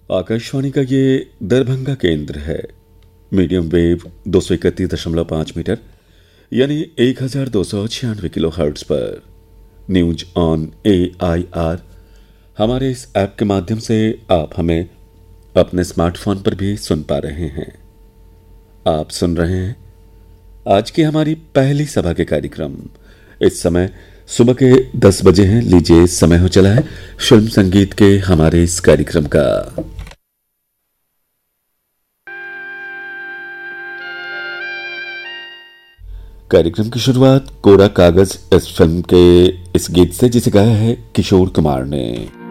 आकाशवाणी का ये दरभंगा केंद्र है। मीडियम वेव 231.5 मीटर यानी 1296 किलो हर्ट्ज पर। न्यूज ऑन AIR हमारे इस ऐप के माध्यम से आप हमें अपने स्मार्टफोन पर भी सुन पा रहे हैं। आप सुन रहे हैं आज की हमारी पहली सभा के कार्यक्रम। इस समय सुबह के 10 बजे हैं। लीजिए, समय हो चला है फिल्म संगीत के हमारे इस कार्यक्रम का। कार्यक्रम की शुरुआत कोरा कागज इस फिल्म के इस गीत से, जिसे गाया है किशोर कुमार ने।